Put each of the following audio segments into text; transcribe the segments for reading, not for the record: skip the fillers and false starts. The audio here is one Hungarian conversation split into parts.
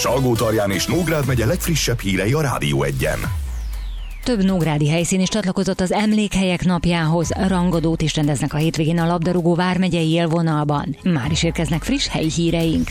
Salgótarján és Nógrád megye legfrissebb hírei a Rádió Egyen. Több nógrádi helyszín is csatlakozott az Emlékhelyek napjához. Rangadót is rendeznek a hétvégén a labdarúgó vármegyei élvonalban. Már is érkeznek friss helyi híreink.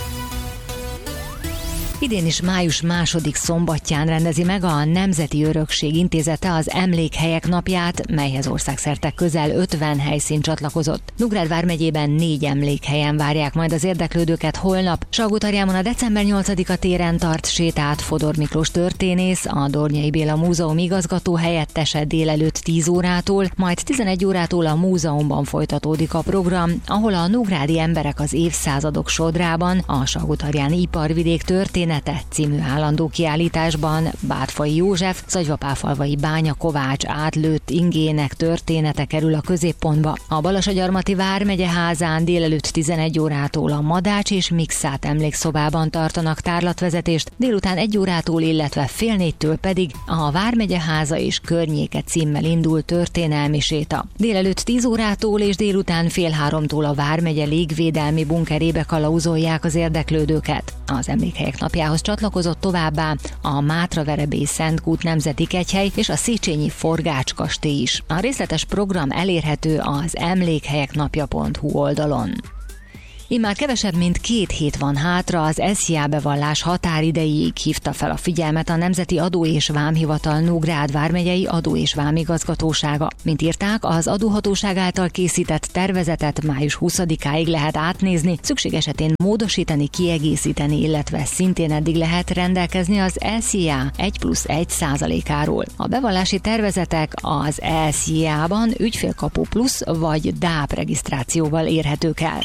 Idén is május 2. szombatján rendezi meg a Nemzeti Örökség Intézete az Emlékhelyek napját, melyhez országszerte közel 50 helyszín csatlakozott. Nógrád vármegyében 4 emlékhelyen várják majd az érdeklődőket holnap. Salgótarjánban a december 8-a téren tart sétát Fodor Miklós történész, a Dornyai Béla Múzeum igazgató helyettese délelőtt 10 órától, majd 11 órától a múzeumban folytatódik a program, ahol a nógrádi emberek az évszázadok sodrában, a Salgótarjáni iparvidék története című állandó kiállításban Bátfai József, Zagyvapáfalvai Bánya Kovács átlőtt ingének története kerül a középpontba. A Balassagyarmati vármegye házán délelőtt 11 órától a Madács és Mixát emlékszobában tartanak tárlatvezetést, délután 1 órától, illetve fél 4-től pedig a Vármegye háza és környéke címmel indul történelmi séta. Délelőtt 10 órától és délután fél 3-tól a vármegye légvédelmi bunkerébe kalauzolják az érdeklődőket. Az Emlékhelyek napjához csatlakozott továbbá a Mátraverebély Szentkút Nemzeti Kegyhely és a Széchenyi Forgács kastély is. A részletes program elérhető az emlékhelyeknapja.hu oldalon. Immár kevesebb, mint 2 hét van hátra az SZIA bevallás határidejéig, hívta fel a figyelmet a Nemzeti Adó- és Vámhivatal Nógrád vármegyei adó- és vámigazgatósága. Mint írták, az adóhatóság által készített tervezetet május 20-áig lehet átnézni, szükség esetén módosítani, kiegészíteni, illetve szintén eddig lehet rendelkezni az SZIA 1+1%-áról. A bevallási tervezetek az SZIA-ban ügyfélkapu plusz vagy DÁP regisztrációval érhetők el.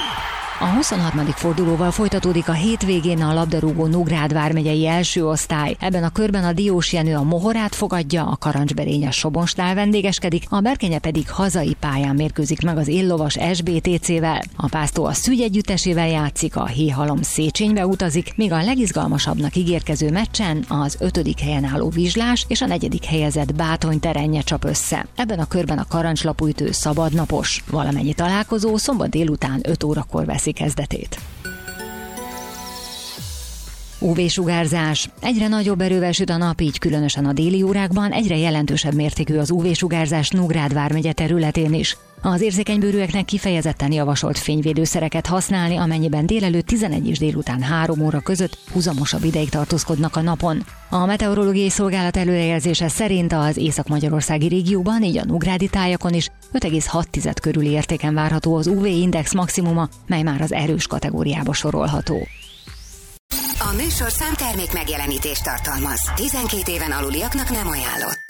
A 23. fordulóval folytatódik a hétvégén a labdarúgó Nógrád vármegyei első osztály. Ebben a körben a Diós Jenő a Mohorát fogadja, a Karancsberény a Sobonsnál vendégeskedik, a Berkenye pedig hazai pályán mérkőzik meg az éllovas SBTC-vel. A Pásztó a Szügy együttesével játszik, a Héhalom Széchenybe utazik, míg a legizgalmasabbnak ígérkező meccsen az 5. helyen álló Vizslás és a 4. helyezett Bátony Terenje csap össze. Ebben a körben a karancslapújtő szabadnapos. Valamennyi találkozó szombat délután 5 órakor veszi kezdetét. UV-sugárzás. Egyre nagyobb erővel süt a nap, így különösen a déli órákban egyre jelentősebb mértékű az UV-sugárzás Nógrád vármegye területén is. Az érzékenybőrűeknek kifejezetten javasolt fényvédőszereket használni, amennyiben délelőtt 11 és délután 3 óra között huzamosabb ideig tartózkodnak a napon. A meteorológiai szolgálat előrejelzése szerint az észak-magyarországi régióban, így a nógrádi tájakon is 5,6 körüli értéken várható az UV-index maximuma, mely már az erős kategóriába sorolható. A műsor számtermék megjelenítést tartalmaz. 12 éven aluliaknak nem ajánlott.